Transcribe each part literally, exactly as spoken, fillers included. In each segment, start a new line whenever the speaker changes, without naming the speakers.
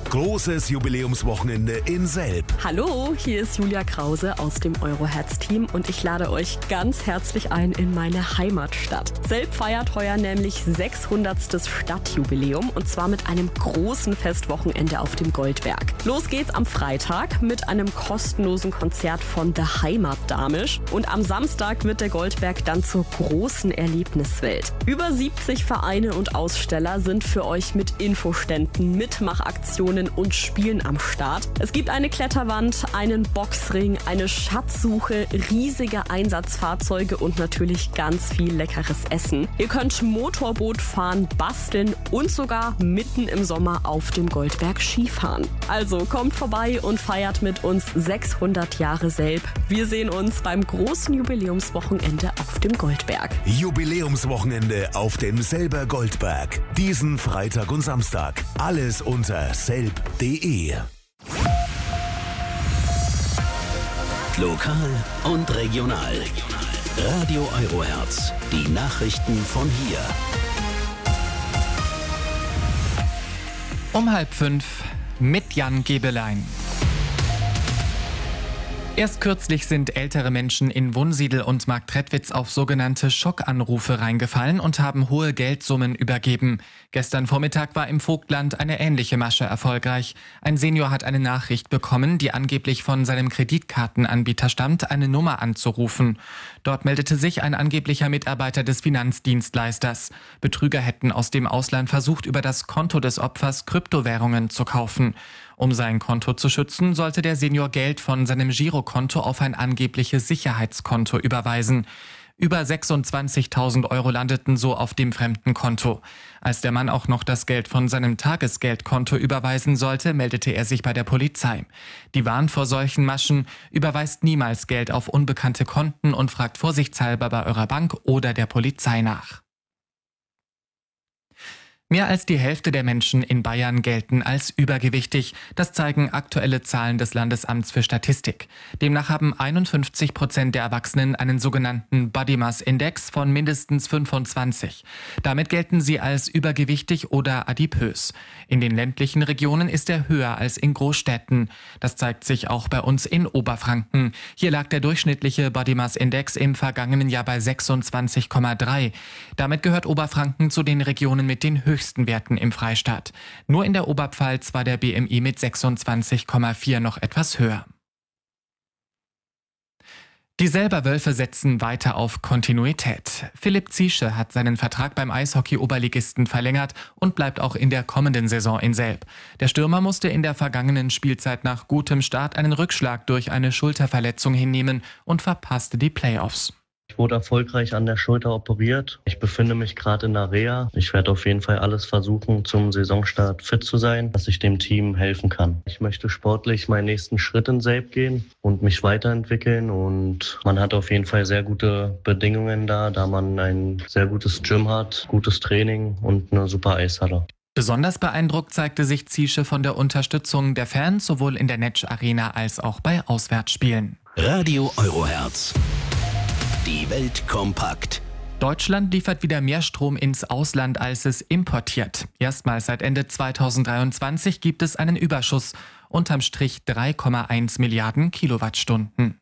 Großes Jubiläumswochenende in Selb.
Hallo, hier ist Julia Krause aus dem Euroherz-Team und ich lade euch ganz herzlich ein in meine Heimatstadt. Selb feiert heuer nämlich sechshundertstes Stadtjubiläum und zwar mit einem großen Festwochenende auf dem Goldberg. Los geht's am Freitag mit einem kostenlosen Konzert von The Heimatdamisch und am Samstag wird der Goldberg dann zur großen Erlebniswelt. Über siebzig Vereine und Aussteller sind für euch mit Infoständen, Mitmachaktionen und Spielen am Start. Es gibt eine Kletterwand, einen Boxring, eine Schatzsuche, riesige Einsatzfahrzeuge und natürlich ganz viel leckeres Essen. Ihr könnt Motorboot fahren, basteln und sogar mitten im Sommer auf dem Goldberg Skifahren. Also kommt vorbei und feiert mit uns sechshundert Jahre Selb. Wir sehen uns beim großen Jubiläumswochenende auf dem Goldberg.
Jubiläumswochenende auf dem Selber Goldberg. Diesen Freitag und Samstag. Alles unter selb punkt de.
Lokal und regional. Radio Euroherz. Die Nachrichten von hier.
Um halb fünf mit Jan Gebelein. Erst kürzlich sind ältere Menschen in Wunsiedel und Marktredwitz auf sogenannte Schockanrufe reingefallen und haben hohe Geldsummen übergeben. Gestern Vormittag war im Vogtland eine ähnliche Masche erfolgreich. Ein Senior hat eine Nachricht bekommen, die angeblich von seinem Kreditkartenanbieter stammt, eine Nummer anzurufen. Dort meldete sich ein angeblicher Mitarbeiter des Finanzdienstleisters. Betrüger hätten aus dem Ausland versucht, über das Konto des Opfers Kryptowährungen zu kaufen. Um sein Konto zu schützen, sollte der Senior Geld von seinem Girokonto auf ein angebliches Sicherheitskonto überweisen. Über sechsundzwanzigtausend Euro landeten so auf dem fremden Konto. Als der Mann auch noch das Geld von seinem Tagesgeldkonto überweisen sollte, meldete er sich bei der Polizei. Die warnt vor solchen Maschen: Überweist niemals Geld auf unbekannte Konten und fragt vorsichtshalber bei eurer Bank oder der Polizei nach. Mehr als die Hälfte der Menschen in Bayern gelten als übergewichtig. Das zeigen aktuelle Zahlen des Landesamts für Statistik. Demnach haben einundfünfzig Prozent der Erwachsenen einen sogenannten Body Mass Index von mindestens fünfundzwanzig. Damit gelten sie als übergewichtig oder adipös. In den ländlichen Regionen ist er höher als in Großstädten. Das zeigt sich auch bei uns in Oberfranken. Hier lag der durchschnittliche Body Mass Index im vergangenen Jahr bei sechsundzwanzig Komma drei. Damit gehört Oberfranken zu den Regionen mit den höchsten höchsten Werten im Freistaat. Nur in der Oberpfalz war der B M I mit sechsundzwanzig Komma vier noch etwas höher. Die Selber Wölfe setzen weiter auf Kontinuität. Philipp Ziesche hat seinen Vertrag beim Eishockey-Oberligisten verlängert und bleibt auch in der kommenden Saison in Selb. Der Stürmer musste in der vergangenen Spielzeit nach gutem Start einen Rückschlag durch eine Schulterverletzung hinnehmen und verpasste die Playoffs.
Ich wurde erfolgreich an der Schulter operiert. Ich befinde mich gerade in der Reha. Ich werde auf jeden Fall alles versuchen, zum Saisonstart fit zu sein, dass ich dem Team helfen kann. Ich möchte sportlich meinen nächsten Schritt in Selb gehen und mich weiterentwickeln. Und man hat auf jeden Fall sehr gute Bedingungen da, da man ein sehr gutes Gym hat, gutes Training und eine super Eishalle.
Besonders beeindruckt zeigte sich Ziesche von der Unterstützung der Fans sowohl in der Netsch Arena als auch bei Auswärtsspielen.
Radio Euroherz. Die Welt kompakt.
Deutschland liefert wieder mehr Strom ins Ausland, als es importiert. Erstmals seit Ende zweitausenddreiundzwanzig gibt es einen Überschuss. Unterm Strich drei Komma eins Milliarden Kilowattstunden.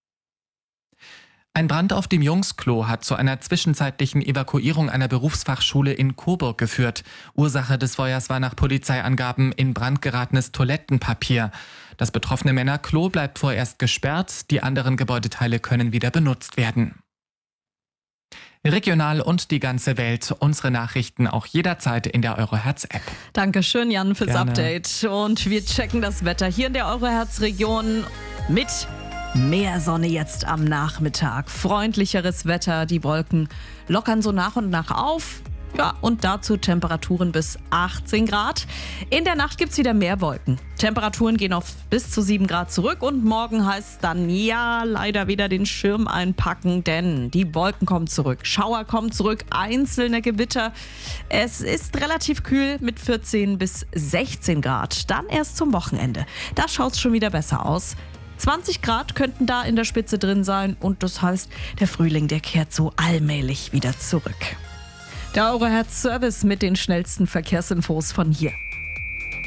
Ein Brand auf dem Jungsklo hat zu einer zwischenzeitlichen Evakuierung einer Berufsfachschule in Coburg geführt. Ursache des Feuers war nach Polizeiangaben in Brand geratenes Toilettenpapier. Das betroffene Männerklo bleibt vorerst gesperrt, die anderen Gebäudeteile können wieder benutzt werden. Regional und die ganze Welt. Unsere Nachrichten auch jederzeit in der Euroherz-App.
Dankeschön, Jan, fürs
Gerne.
Update. Und wir checken das Wetter hier in der Euroherz-Region mit mehr Sonne jetzt am Nachmittag. Freundlicheres Wetter, die Wolken lockern so nach und nach auf. Ja, und dazu Temperaturen bis achtzehn Grad. In der Nacht gibt's wieder mehr Wolken. Temperaturen gehen auf bis zu sieben Grad zurück und morgen heißt es dann, ja, leider wieder den Schirm einpacken, denn die Wolken kommen zurück. Schauer kommen zurück, einzelne Gewitter. Es ist relativ kühl mit vierzehn bis sechzehn Grad. Dann erst zum Wochenende. Da schaut's schon wieder besser aus. zwanzig Grad könnten da in der Spitze drin sein und das heißt, der Frühling, der kehrt so allmählich wieder zurück. Der Euroherz Service mit den schnellsten Verkehrsinfos von hier.